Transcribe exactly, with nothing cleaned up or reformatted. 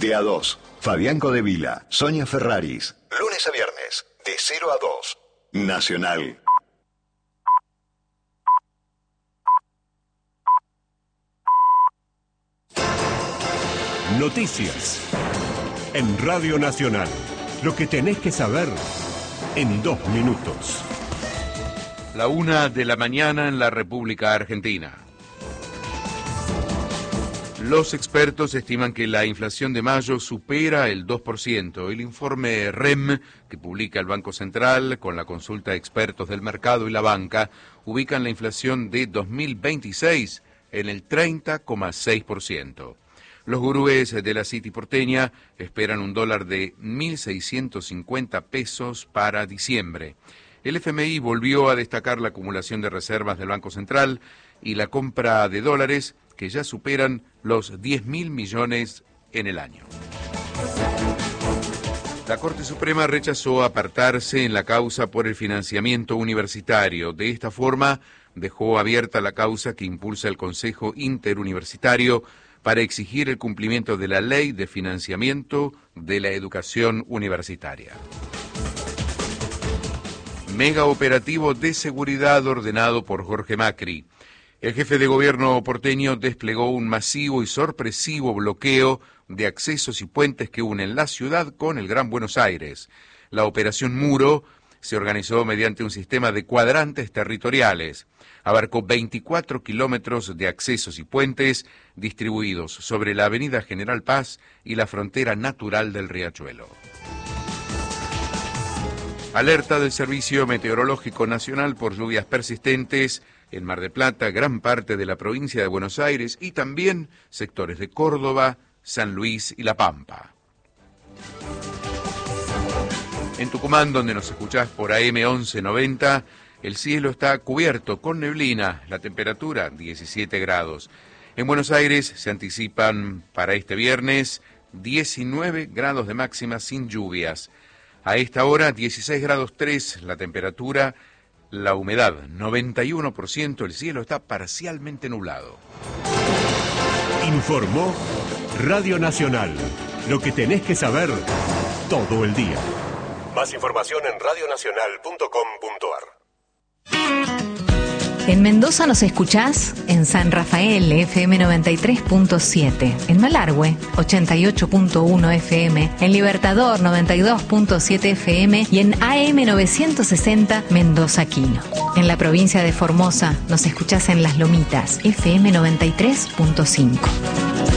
De a dos, Fabián Codevila, Sonia Ferraris. Lunes a viernes, de cero a dos. Nacional. Noticias. En Radio Nacional. Lo que tenés que saber en dos minutos. La una de la mañana en la República Argentina. Los expertos estiman que la inflación de mayo supera el dos por ciento. El informe R E M, que publica el Banco Central con la consulta de expertos del mercado y la banca, ubican la inflación de dos mil veintiséis en el treinta coma seis por ciento. Los gurúes de la City porteña esperan un dólar de mil seiscientos cincuenta pesos para diciembre. El F M I volvió a destacar la acumulación de reservas del Banco Central y la compra de dólares que ya superan los diez mil millones en el año. La Corte Suprema rechazó apartarse en la causa por el financiamiento universitario. De esta forma, dejó abierta la causa que impulsa el Consejo Interuniversitario para exigir el cumplimiento de la Ley de Financiamiento de la Educación Universitaria. Mega operativo de seguridad ordenado por Jorge Macri. El jefe de gobierno porteño desplegó un masivo y sorpresivo bloqueo de accesos y puentes que unen la ciudad con el Gran Buenos Aires. La Operación Muro se organizó mediante un sistema de cuadrantes territoriales. Abarcó veinticuatro kilómetros de accesos y puentes distribuidos sobre la avenida General Paz y la frontera natural del Riachuelo. Alerta del Servicio Meteorológico Nacional por lluvias persistentes en Mar del Plata, gran parte de la provincia de Buenos Aires y también sectores de Córdoba, San Luis y La Pampa. En Tucumán, donde nos escuchás por A M once noventa, el cielo está cubierto con neblina, la temperatura diecisiete grados. En Buenos Aires se anticipan para este viernes diecinueve grados de máxima sin lluvias. A esta hora dieciséis grados tres la temperatura, la humedad noventa y uno por ciento, el cielo está parcialmente nublado. Informó Radio Nacional. Lo que tenés que saber todo el día. Más información en radio nacional punto com punto a r. En Mendoza nos escuchás en San Rafael, F M noventa y tres punto siete, en Malargüe, ochenta y ocho punto uno F M, en Libertador, noventa y dos punto siete F M y en A M novecientos sesenta Mendoza Quino. En la provincia de Formosa nos escuchás en Las Lomitas, F M noventa y tres punto cinco.